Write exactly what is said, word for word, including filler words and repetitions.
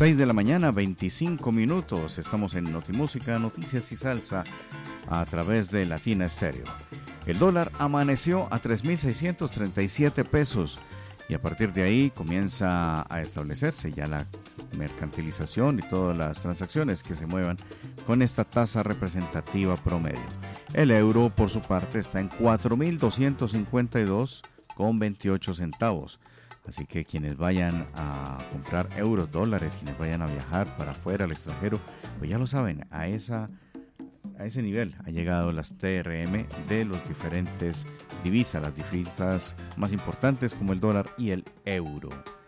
seis de la mañana, veinticinco minutos. Estamos en Notimúsica, Noticias y Salsa a través de Latina Estéreo. El dólar amaneció a tres mil seiscientos treinta y siete pesos y a partir de ahí comienza a establecerse ya la mercantilización y todas las transacciones que se muevan con esta tasa representativa promedio. El euro, por su parte, está en cuatro mil doscientos cincuenta y dos con veintiocho centavos. Así que quienes vayan a comprar euros, dólares, quienes vayan a viajar para afuera, al extranjero, pues ya lo saben, a esa a ese nivel ha llegado las T R M de los diferentes divisas, las divisas más importantes como el dólar y el euro.